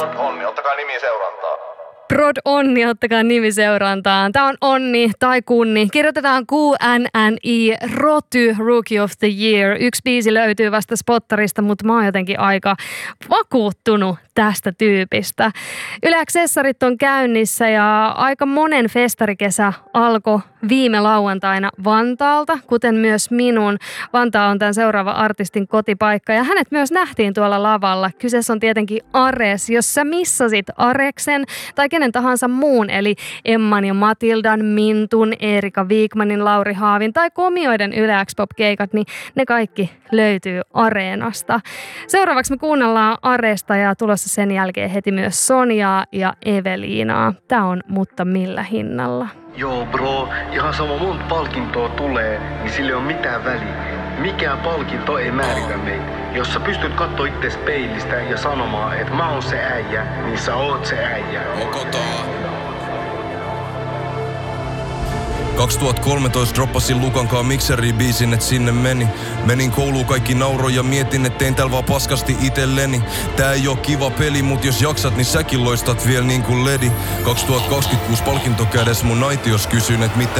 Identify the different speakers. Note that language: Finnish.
Speaker 1: Prod Onni, ottakaa nimi seurantaa.
Speaker 2: Prod Onni, ottakaa nimi seurantaan. Tää on Onni tai Kunni. Kirjoitetaan QNNI, Roty, Rookie of the Year. Yksi biisi löytyy vasta Spottarista, mutta mä oon jotenkin aika vakuuttunut tästä tyypistä. Yle X-sessarit on käynnissä ja aika monen festarikesä alkoi viime lauantaina Vantaalta, kuten myös minun. Vantaa on tämän seuraava artistin kotipaikka ja hänet myös nähtiin tuolla lavalla. Kyseessä on tietenkin Ares. Jos sä missasit Areksen tai kenen tahansa muun, eli Emman ja Matildan, Mintun, Erika Wigmanin, Lauri Haavin tai Komioiden Yle X-pop-keikat, niin ne kaikki löytyy Areenasta. Seuraavaksi me kuunnellaan Aresta ja tulossa sen jälkeen heti myös Sonjaa ja Eveliinaa. Tää on Mutta millä hinnalla?
Speaker 3: Joo bro, ihan sama monta palkintoa tulee, niin sille on mitään väliä. Mikään palkinto ei määritä meitä. Jos sä pystyt kattoo itses peilistä ja sanomaan, että mä oon se äijä, niin sä oot se äijä.
Speaker 4: 2013 droppasin Lukankaan mikseri-biisin, et sinne Menin kouluun kaikki nauroi ja mietin, et tein täällä vaan paskasti itelleni. Tää ei oo kiva peli, mut jos jaksat, niin säkin loistat vielä niin kuin ledi. 2026 palkinto kädes mun aitios kysyn, et miten